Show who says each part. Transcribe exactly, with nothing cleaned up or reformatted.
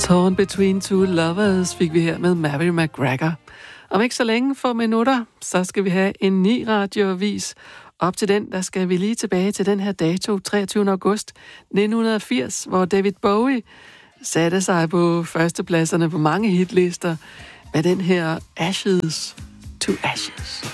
Speaker 1: Torn Between Two Lovers fik vi her med Mary McGregor. Om ikke så længe, få minutter, så skal vi have en ny radioavis. Op til den, der skal vi lige tilbage til den her dato, treogtyvende august nitten firs, hvor David Bowie satte sig på førstepladserne på mange hitlister med den her Ashes to Ashes.